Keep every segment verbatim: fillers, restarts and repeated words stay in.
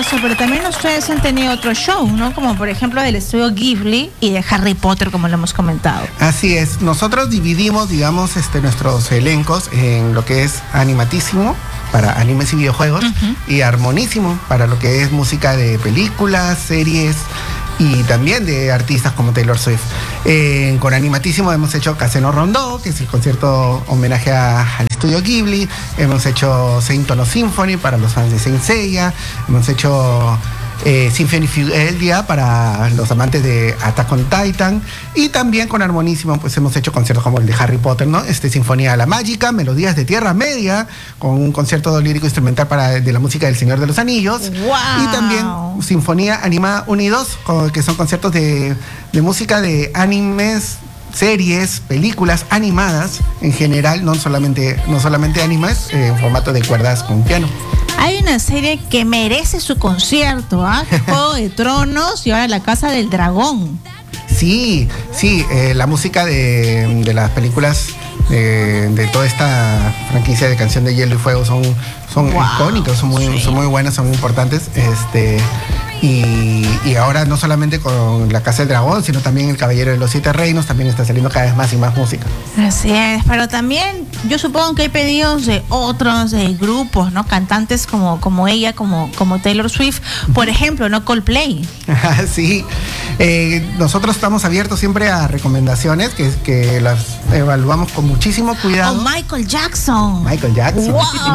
eso, pero también ustedes han tenido otros shows, ¿no? Como por ejemplo del estudio Ghibli y de Harry Potter, como lo hemos comentado. Así es, nosotros dividimos, digamos, este, nuestros elencos en lo que es Animatísimo para animes y videojuegos, uh-huh, y Armonísimo para lo que es música de películas, series y también de artistas como Taylor Swift. Eh, con Animatísimo hemos hecho Caseno Rondó, que es el concierto homenaje a, al estudio Ghibli. Hemos hecho Saint No Symphony para los fans de Saint Seiya. Hemos hecho eh, Symphony Fideldia para los amantes de Attack on Titan. Y también con Armonísimo pues hemos hecho conciertos como el de Harry Potter, ¿no? Este, Sinfonía de la Mágica, Melodías de Tierra Media, con un concierto lírico instrumental para, de la música del Señor de los Anillos. ¡Wow! Y también Sinfonía Animada Unidos, que son conciertos de, de música de animes, series, películas animadas en general, no solamente, no solamente animes, eh, en formato de cuerdas con piano. Hay una serie que merece su concierto, ¿ah? ¿eh? Juego de Tronos y ahora La Casa del Dragón. Sí, sí, eh, la música de, de las películas de, de toda esta franquicia de Canción de Hielo y Fuego son, son wow, icónicos, son muy, sí. son muy buenas, son muy importantes. Este, y, y ahora no solamente con La Casa del Dragón, sino también El Caballero de los Siete Reinos, también está saliendo cada vez más y más música. Así es, pero también yo supongo que hay pedidos de otros de grupos, ¿no? Cantantes como, como ella, como, como Taylor Swift, por ejemplo, ¿no? Coldplay. Sí, eh, nosotros estamos abiertos siempre a recomendaciones que, que las evaluamos con muchísimo cuidado. Oh, Michael Jackson. Michael Jackson.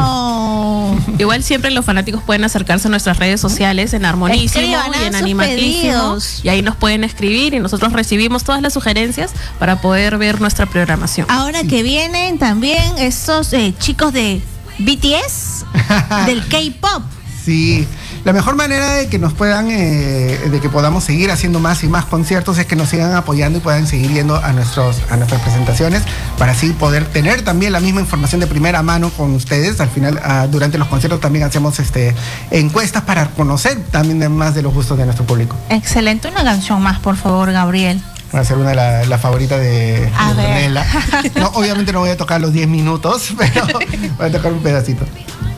Wow. Igual siempre los fanáticos pueden acercarse a nuestras redes sociales en Armonísimo y en Animatísimo, y ahí nos pueden escribir y nosotros recibimos todas las sugerencias para poder ver nuestra programación. Ahora sí, que vienen también estos eh, chicos de B T S, del K-pop. Sí, la mejor manera de que nos puedan, eh, de que podamos seguir haciendo más y más conciertos es que nos sigan apoyando y puedan seguir yendo a, nuestros, a nuestras presentaciones para así poder tener también la misma información de primera mano con ustedes. Al final, uh, durante los conciertos también hacemos este, encuestas para conocer también más de los gustos de nuestro público. Excelente, una canción más, por favor, Gabriel. Va a ser una de las la favoritas de, a de ver. No, obviamente no voy a tocar los diez minutos, pero voy a tocar un pedacito.